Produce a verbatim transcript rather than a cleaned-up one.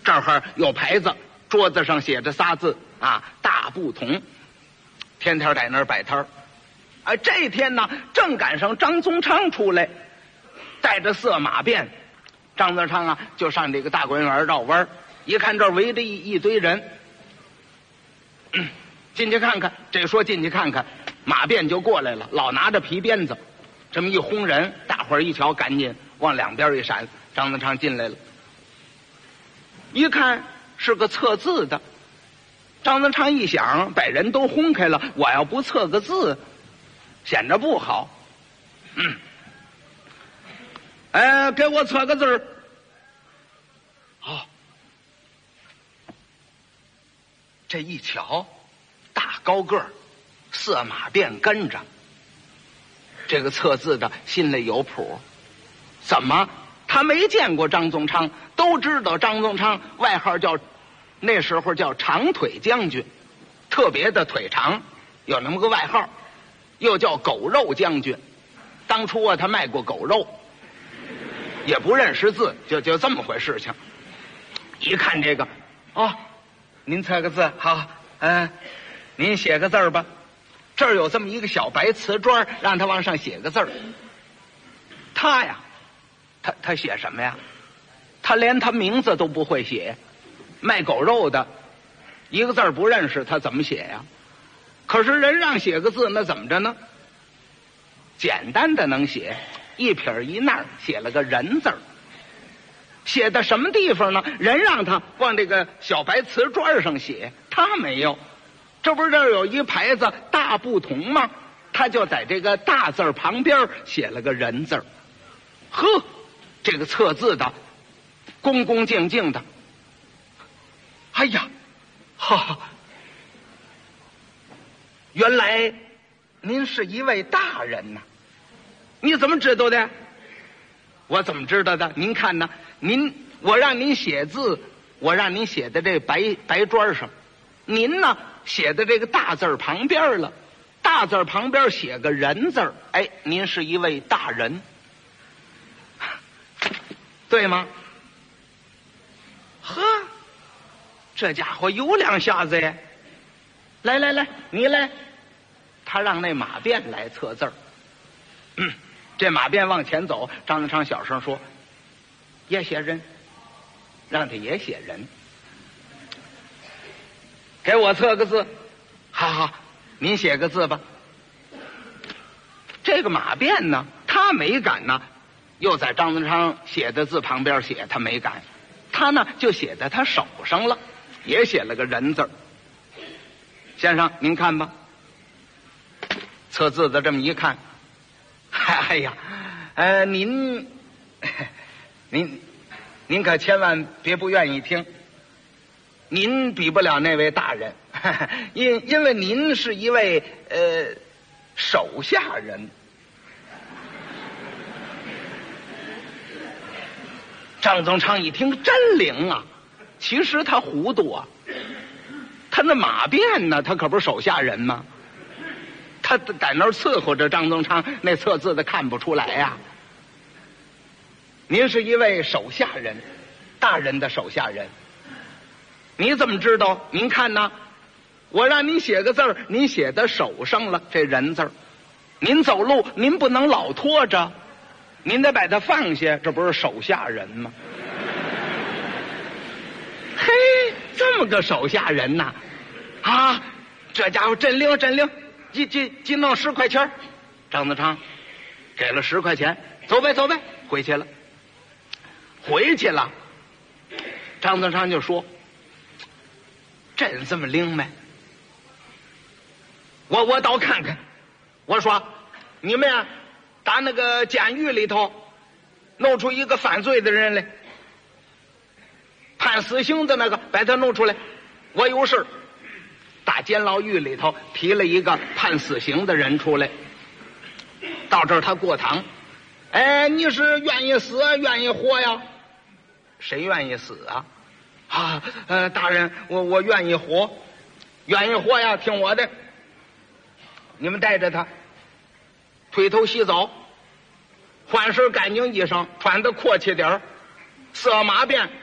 这儿有牌子，桌子上写着仨字啊，大不同。天天在那儿摆摊儿。啊，这天呢，正赶上张宗昌出来，带着色马鞭。张宗昌啊，就上这个大观园绕弯，一看这儿围着一一堆人，嗯，进去看看。这说进去看看，马鞭就过来了，老拿着皮鞭子，这么一轰人，大伙儿一瞧，赶紧往两边一闪。张宗昌进来了，一看是个测字的。张宗昌一想，把人都轰开了，我要不测个字，显得不好。嗯，哎，给我测个字儿。好，这一瞧，大高个儿，色马鞭跟着。这个测字的心里有谱，怎么？他没见过张宗昌，都知道张宗昌外号叫，那时候叫长腿将军，特别的腿长，有那么个外号，又叫狗肉将军。当初啊，他卖过狗肉，也不认识字，就就这么回事情。一看这个，哦，您测个字，好，嗯、呃，您写个字儿吧。这儿有这么一个小白瓷砖，让他往上写个字儿。他呀。他他写什么呀？他连他名字都不会写，卖狗肉的，一个字不认识，他怎么写呀？可是人让写个字，那怎么着呢？简单的能写，一撇一捺写了个人字儿。写的什么地方呢？人让他往这个小白瓷砖上写，他没有。这不是这儿有一牌子大不同吗？他就在这个大字旁边写了个人字儿。呵，这个测字的恭恭敬敬的，哎呀，哈哈，原来您是一位大人呐！你怎么知道的？我怎么知道的？您看呢？您我让您写字，我让您写在这白白砖上，您呢写在这个大字旁边了，大字旁边写个人字，哎，您是一位大人。对吗？呵，这家伙有两下子呀！来来来，你来。他让那马鞭来测字儿。嗯，这马鞭往前走，张宗昌小声说：“也写人，让他也写人。给我测个字。好好，您写个字吧。”这个马鞭呢，他没敢呢。又在张宗昌写的字旁边写，他没敢，他呢就写在他手上了，也写了个人字。先生您看吧。测字的这么一看，哎呀，呃，您您您可千万别不愿意听，您比不了那位大人，因因为您是一位呃手下人。张宗昌一听真灵啊，其实他糊涂啊，他那马鞭呢，他可不是手下人吗？他在那儿伺候着张宗昌，那测字的看不出来呀、啊。您是一位手下人，大人的手下人，你怎么知道？您看呢，我让您写个字儿，您写在手上了，这人字儿，您走路您不能老拖着。您得把它放下，这不是手下人吗？嘿，这么个手下人呐，啊，这家伙真灵真灵，几几几弄十块钱。张宗昌给了十块钱，走呗走呗，回去了。回去了，张宗昌就说：“真这么灵没？我我倒看看。”我说：“你们呀。”打那个监狱里头弄出一个犯罪的人来，判死刑的那个，把他弄出来。我有事，大监牢狱里头提了一个判死刑的人出来，到这儿他过堂。哎，你是愿意死愿意活呀？谁愿意死啊？啊，呃，大人，我我愿意活，愿意活呀，听我的。你们带着他推头洗澡，换身干净衣裳，穿的阔气点儿，色马鞭